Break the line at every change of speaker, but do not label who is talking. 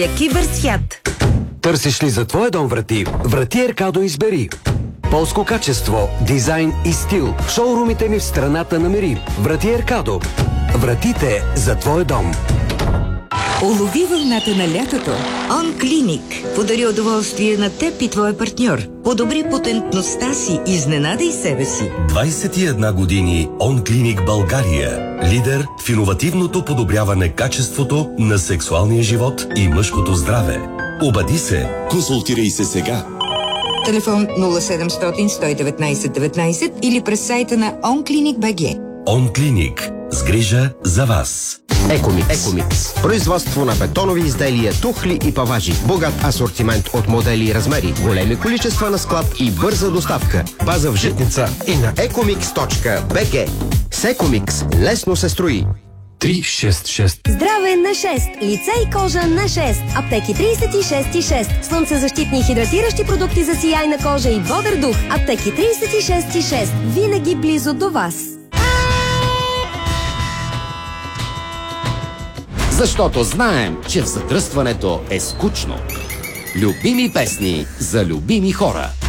Киберсвят.
Търсиш ли за твоя дом врати? Врати Еркадо избери. Полско качество, дизайн и стил. В шоурумите ни в страната намери. Врати Еркадо. Вратите за твой дом.
Улови вълната на лятото. OnClinic подари удоволствие на теб и твоя партньор. Подобри потентността си, изненадай себе си.
21 години OnClinic България. Лидер в иновативното подобряване качеството на сексуалния живот и мъжкото здраве. Обади се.
Консултирай се сега.
Телефон 0700 119 19 или през сайта на OnClinic.bg.
OnClinic. С грижа за вас.
Екомикс. Производство на бетонови изделия, тухли и паважи. Богат асортимент от модели и размери. Големи количества на склад и бърза доставка. База в Житница и на ecomix.bg. С Екомикс лесно се строи.
366.
Здраве на 6. Лице и кожа на 6. Аптеки 36,6. Слънцезащитни и хидратиращи продукти за сияйна кожа и бодър дух. Аптеки 36,6. Винаги близо до вас.
Защото знаем, че в задръстването е скучно. Любими песни за любими хора.